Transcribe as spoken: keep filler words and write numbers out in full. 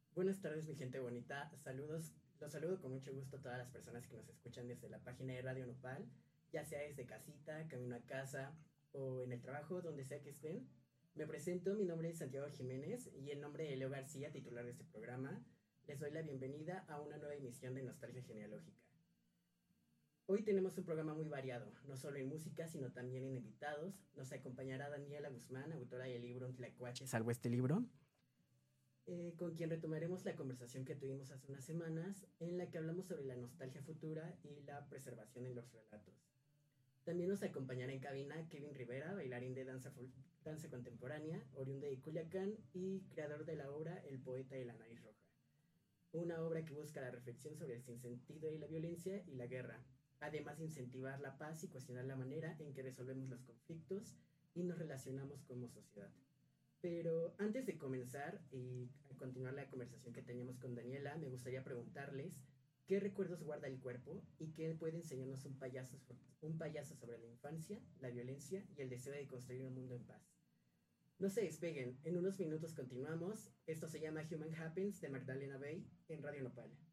Buenas tardes, mi gente bonita. Saludos, los saludo con mucho gusto a todas las personas que nos escuchan desde la página de Radio Nopal, ya sea desde casita, camino a casa o en el trabajo, donde sea que estén. Me presento, mi nombre es Santiago Jiménez y en nombre de Leo García, titular de este programa, les doy la bienvenida a una nueva emisión de Nostalgia Genealógica. Hoy tenemos un programa muy variado, no solo en música, sino también en invitados. Nos acompañará Daniela Guzmán, autora del libro Un Tlacuache Salvo este libro, eh, con quien retomaremos la conversación que tuvimos hace unas semanas, en la que hablamos sobre la nostalgia futura y la preservación en los relatos. También nos acompañará en cabina Kevin Rivera, bailarín de danza, danza contemporánea, oriundo de Culiacán y creador de la obra El poeta y la nariz roja. Una obra que busca la reflexión sobre el sinsentido y la violencia y la guerra, además de incentivar la paz y cuestionar la manera en que resolvemos los conflictos y nos relacionamos como sociedad. Pero antes de comenzar y continuar la conversación que teníamos con Daniela, me gustaría preguntarles qué recuerdos guarda el cuerpo y qué puede enseñarnos un payaso, un payaso sobre la infancia, la violencia y el deseo de construir un mundo en paz. No se despeguen, en unos minutos continuamos. Esto se llama Human Happens de Magdalena Bay en Radio Nopal.